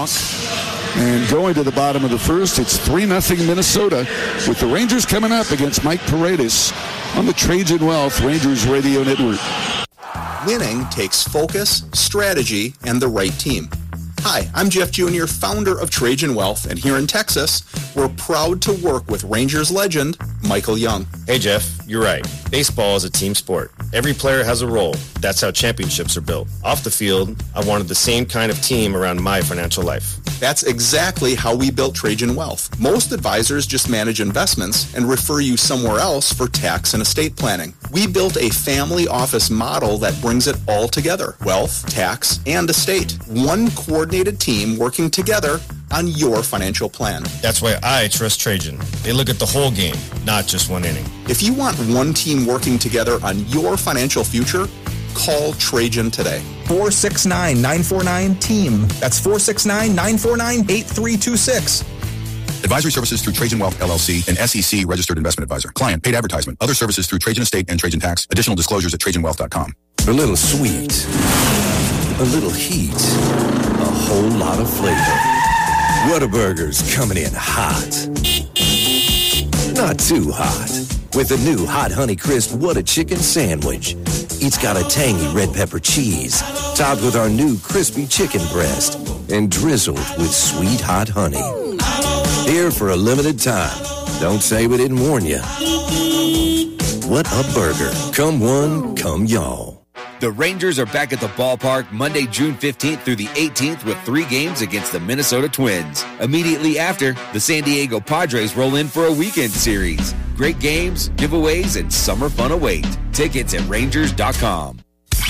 walk. And going to the bottom of the first, it's 3-0 Minnesota, with the Rangers coming up against Mike Paredes on the Trajan Wealth Rangers Radio Network. Winning takes focus, strategy, and the right team. Hi, I'm Jeff Jr., founder of Trajan Wealth, and here in Texas, we're proud to work with Rangers legend Michael Young. Hey, Jeff, you're right. Baseball is a team sport. Every player has a role. That's how championships are built. Off the field, I wanted the same kind of team around my financial life. That's exactly how we built Trajan Wealth. Most advisors just manage investments and refer you somewhere else for tax and estate planning. We built a family office model that brings it all together: wealth, tax, and estate. One coordinated team working together on your financial plan. That's why I trust Trajan. They look at the whole game, not just one inning. If you want one team working together on your financial future, call Trajan today. 469-949-TEAM. That's 469-949-8326. Advisory services through Trajan Wealth, LLC, an SEC registered investment advisor. Client paid advertisement. Other services through Trajan Estate and Trajan Tax. Additional disclosures at TrajanWealth.com. A little sweet, a little heat, a whole lot of flavor. Whataburger's coming in hot. Not too hot. With the new Hot Honey Crisp What a Chicken Sandwich. Each got a tangy red pepper cheese, topped with our new crispy chicken breast, and drizzled with sweet hot honey. Here for a limited time. Don't say we didn't warn you. What a burger. Come one, come y'all. The Rangers are back at the ballpark Monday, June 15th through the 18th with 3 games against the Minnesota Twins. Immediately after, the San Diego Padres roll in for a weekend series. Great games, giveaways, and summer fun await. Tickets at Rangers.com.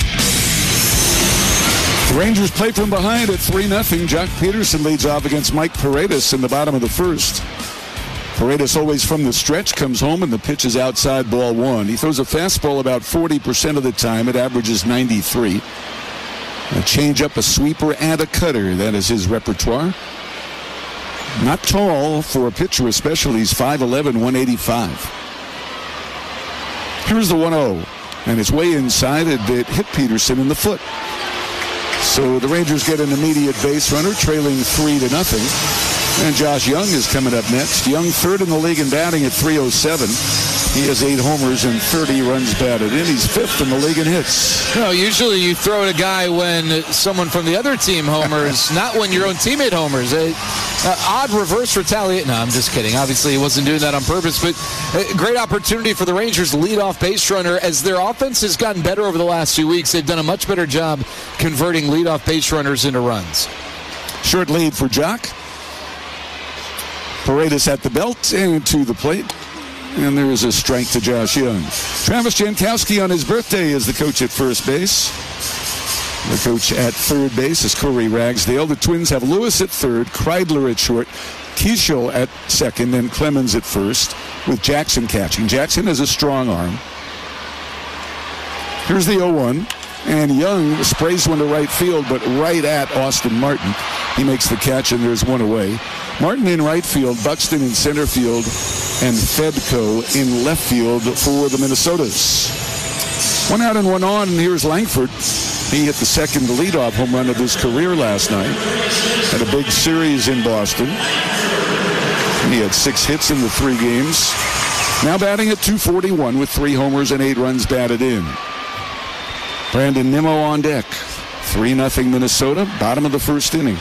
The Rangers play from behind at 3-0. Jock Peterson leads off against Mike Paredes in the bottom of the first. Paredes always from the stretch, comes home, and the pitch is outside, ball 1. He throws a fastball about 40% of the time. It averages 93. A changeup, a sweeper, and a cutter. That is his repertoire. Not tall for a pitcher, especially. He's 5'11", 185. Here's the 1-0, and it's way inside. It hit Peterson in the foot. So the Rangers get an immediate base runner, trailing 3-0. And Josh Young is coming up next. Young, third in the league in batting at .307. He has 8 homers and 30 runs batted in. He's 5th in the league in hits. No, usually you throw at a guy when someone from the other team homers, not when your own teammate homers. Odd reverse retaliation. No, I'm just kidding. Obviously, he wasn't doing that on purpose, but a great opportunity for the Rangers to lead off base runner. As their offense has gotten better over the last few weeks, they've done a much better job converting leadoff base runners into runs. Short lead for Jock. Paredes at the belt and to the plate. And there is a strike to Josh Young. Travis Jankowski on his birthday is the coach at first base. The coach at third base is Corey Ragsdale. The Twins have Lewis at third, Kreidler at short, Keishel at second, and Clemens at first, with Jackson catching. Jackson has a strong arm. Here's the 0-1. And Young sprays one to right field, but right at Austin Martin. He makes the catch, and there's one away. Martin in right field, Buxton in center field, and Fedko in left field for the Minnesotas. 1 out and 1 on, and here's Langford. He hit the second leadoff home run of his career last night. Had a big series in Boston. He had 6 hits in the 3 games. Now batting at .241 with 3 homers and 8 runs batted in. Brandon Nimmo on deck. 3-0 Minnesota, bottom of the first inning.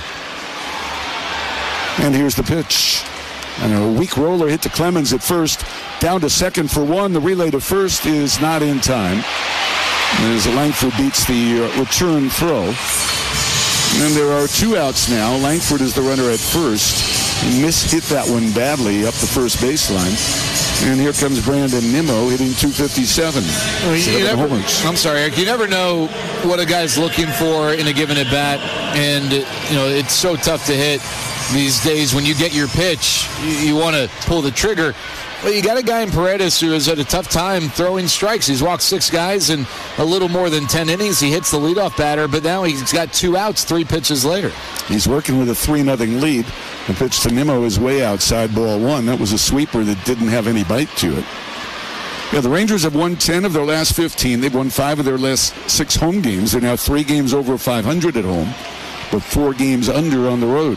And here's the pitch. And a weak roller hit to Clemens at first. Down to second for 1. The relay to first is not in time. As Langford beats the return throw. And there are 2 outs now. Langford is the runner at first. He mishit that one badly up the first baseline. And here comes Brandon Nimmo hitting .257. I'm sorry, Eric. You never know what a guy's looking for in a given at bat, and it's so tough to hit these days. When you get your pitch, you want to pull the trigger. Well, you got a guy in Paredes who has had a tough time throwing strikes. He's walked 6 guys in a little more than 10 innings. He hits the leadoff batter, but now he's got 2 outs 3 pitches later. He's working with a 3-0 lead. The pitch to Nimmo is way outside, ball 1. That was a sweeper that didn't have any bite to it. Yeah, the Rangers have won 10 of their last 15. They've won 5 of their last 6 home games. They're now 3 games over 500 at home, but 4 games under on the road.